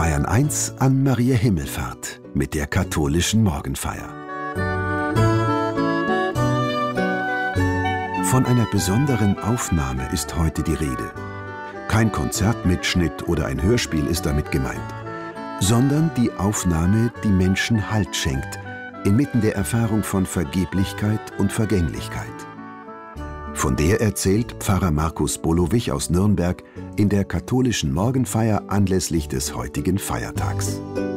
Bayern 1 an Maria Himmelfahrt mit der katholischen Morgenfeier. Von einer besonderen Aufnahme ist heute die Rede. Kein Konzertmitschnitt oder ein Hörspiel ist damit gemeint, sondern die Aufnahme, die Menschen Halt schenkt, inmitten der Erfahrung von Vergeblichkeit und Vergänglichkeit. Von der erzählt Pfarrer Markus Bolowich aus Nürnberg in der katholischen Morgenfeier anlässlich des heutigen Feiertags.